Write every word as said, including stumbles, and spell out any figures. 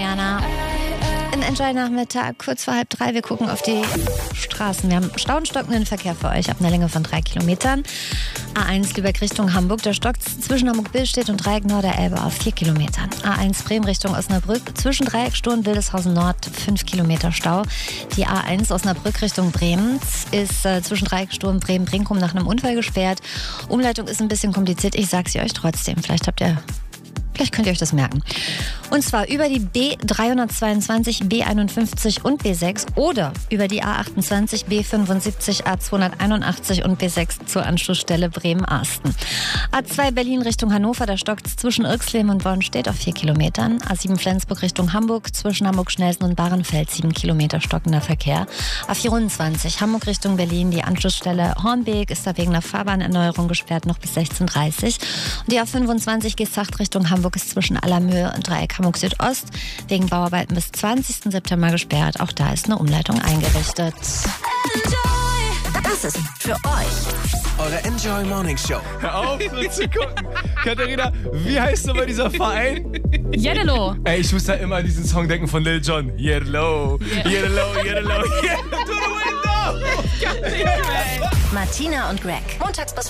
Rihanna. Im Enjoy-Nachmittag, kurz vor halb drei. Wir gucken auf die Straßen. Wir haben stauenstockenden Verkehr für euch ab einer Länge von drei Kilometern. A eins Lübeck Richtung Hamburg. Der Stock zwischen Hamburg-Billstedt und Dreieck Nord-Elbe auf vier Kilometern. A eins Bremen Richtung Osnabrück. Zwischen Dreieck Sturm Wildeshausen Nord fünf Kilometer Stau. Die A eins Osnabrück Richtung Bremen ist äh, zwischen Dreieck Sturm Bremen-Brinkum nach einem Unfall gesperrt. Umleitung ist ein bisschen kompliziert. Ich sag's euch trotzdem. Vielleicht habt ihr Vielleicht könnt ihr euch das merken. Und zwar über die B dreihundertzweiundzwanzig, B einundfünfzig und B sechs oder über die A achtundzwanzig, B fünfundsiebzig, A zweihunderteinundachtzig und B sechs zur Anschlussstelle Bremen-Arsten. A zwei Berlin Richtung Hannover, der stockt zwischen Irxleben und Bonn steht auf vier Kilometern. A sieben Flensburg Richtung Hamburg, zwischen Hamburg-Schnelsen und Bahrenfeld sieben Kilometer stockender Verkehr. A vierundzwanzig Hamburg Richtung Berlin, die Anschlussstelle Hornbeek ist da wegen einer Fahrbahnerneuerung gesperrt noch bis sechzehn Uhr dreißig. Und die A fünfundzwanzig Geesthacht Richtung Hamburg ist zwischen Allermöhe und Dreieck Hamburg Südost wegen Bauarbeiten bis zwanzigsten September gesperrt. Auch da ist eine Umleitung eingerichtet. Das ist für euch eure Enjoy Morning Show. Hör auf, so zu gucken. Katharina, wie heißt nochmal dieser Verein? Yellow. Ey, ich muss da immer an diesen Song denken von Lil Jon. Yellow, yeah. Yellow, Yellow, Yellow to the window. Martina und Greg. Montags bis